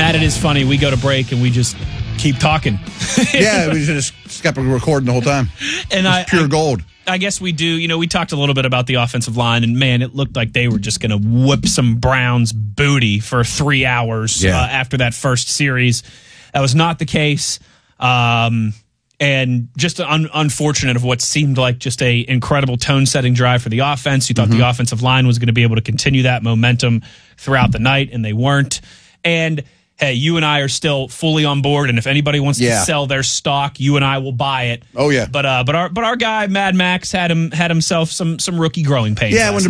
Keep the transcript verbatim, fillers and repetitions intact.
Matt, it is funny. We go to break and we just keep talking. Yeah, we just kept recording the whole time. And I, pure I, gold. I guess we do. You know, we talked a little bit about the offensive line, and man, it looked like they were just going to whoop some Browns booty for three hours yeah. uh, after that first series. That was not the case. Um, and just un- unfortunate of what seemed like just a incredible tone-setting drive for the offense. You thought mm-hmm. the offensive line was going to be able to continue that momentum throughout the night, and they weren't. And hey, you and I are still fully on board, and if anybody wants yeah. to sell their stock, you and I will buy it. Oh yeah. But uh, but our but our guy Mad Max had him had himself some some rookie growing pains. Yeah, when